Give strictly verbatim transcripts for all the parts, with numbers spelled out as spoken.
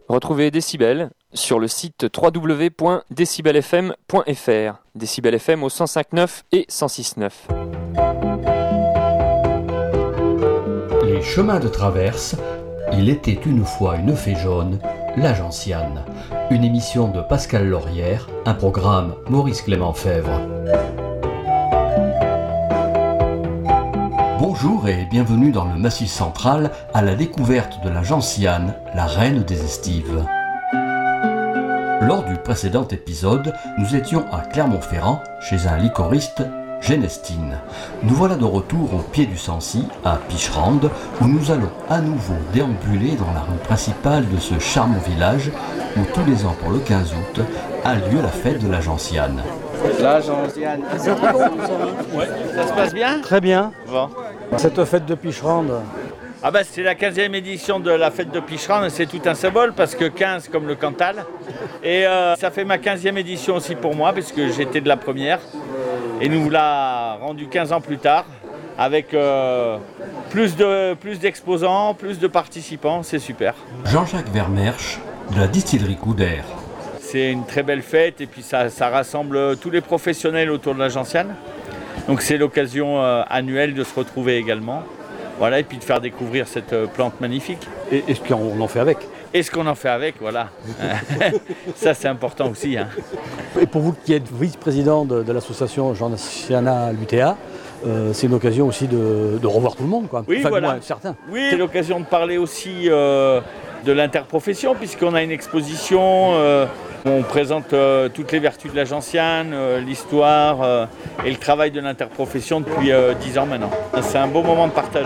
Retrouvez Décibel sur le site w w w point décibel f m point f r. Décibel F M au cent cinq neuf et cent six neuf. Les chemins de traverse, il était une fois une fée jaune, la gentiane. Une émission de Pascal Laurière, un programme Maurice Clément Fèvre. Bonjour et bienvenue dans le Massif central à la découverte de la gentiane, la reine des estives. Lors du précédent épisode, nous étions à Clermont-Ferrand, chez un liquoriste, Genestine. Nous voilà de retour au pied du Sancy, à Picherande, où nous allons à nouveau déambuler dans la rue principale de ce charmant village, où tous les ans pour le quinze août, a lieu la fête de la gentiane. La gentiane. C'est très bon, ça. Ouais. Ça se passe bien ? Très bien. Bon. Cette fête de Picherande. Ah bah c'est la quinzième édition de la fête de Picherande, c'est tout un symbole parce que quinze comme le Cantal. Et euh, ça fait ma quinzième édition aussi pour moi parce que j'étais de la première. Et nous l'a rendu quinze ans plus tard avec euh, plus, de, plus d'exposants, plus de participants, c'est super. Jean-Jacques Vermersch de la distillerie Couder. C'est une très belle fête et puis ça, ça rassemble tous les professionnels autour de la gentiane. Donc c'est l'occasion euh, annuelle de se retrouver également. Voilà, et puis de faire découvrir cette euh, plante magnifique. Et, et ce qu'on en fait avec. Et ce qu'on en fait avec, voilà. Ça c'est important aussi. Hein. Et pour vous qui êtes vice-président de, de l'association Gentiana l'U T A, euh, c'est une occasion aussi de, de revoir tout le monde, quoi. Oui, enfin, voilà. du moins, certains. Oui, c'est l'occasion de parler aussi euh, de l'interprofession, puisqu'on a une exposition. Euh, On présente euh, toutes les vertus de la gentiane, euh, l'histoire euh, et le travail de l'interprofession depuis euh, dix ans maintenant. C'est un beau moment de partage.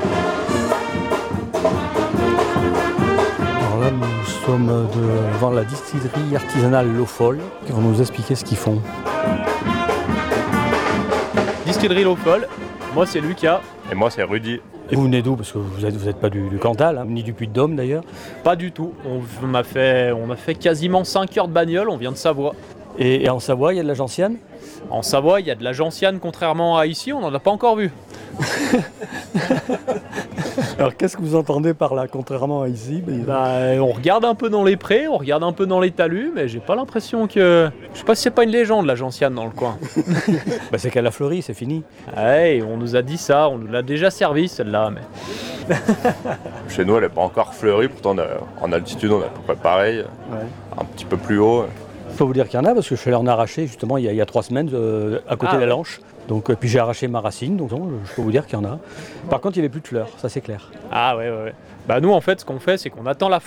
Alors là, nous sommes devant la distillerie artisanale L'Eau Folle, qui vont nous expliquer ce qu'ils font. Distillerie L'Eau Folle, moi c'est Lucas. Et moi c'est Rudy. Et vous venez d'où ? Parce que vous n'êtes vous êtes pas du, du Cantal, hein, ni du Puy-de-Dôme d'ailleurs. Pas du tout, on, on, a fait, on a fait quasiment cinq heures de bagnole, on vient de Savoie. Et, et en Savoie, il y a de la gentiane ? En Savoie, il y a de la gentiane, contrairement à ici, on n'en a pas encore vu. Alors qu'est-ce que vous entendez par là, contrairement à ici ? Mais... Bah, on regarde un peu dans les prés, on regarde un peu dans les talus, mais j'ai pas l'impression que... Je sais pas si c'est pas une légende, la gentiane, dans le coin. bah, c'est qu'elle a fleuri, c'est fini. Ouais, on nous a dit ça, on nous l'a déjà servi celle-là, mais... Chez nous elle n'est pas encore fleurie, pourtant on a, en altitude on est à peu près pareil, Ouais. un petit peu plus haut. Je peux vous dire qu'il y en a, parce que je suis allé en arracher justement il y a, il y a trois semaines euh, à côté Ah, de la ouais. Lanche. Donc, euh, puis j'ai arraché ma racine, donc non, je peux vous dire qu'il y en a. Par contre, il n'y avait plus de fleurs, ça c'est clair. Ah ouais, ouais, ouais. Bah nous, en fait, ce qu'on fait, c'est qu'on attend la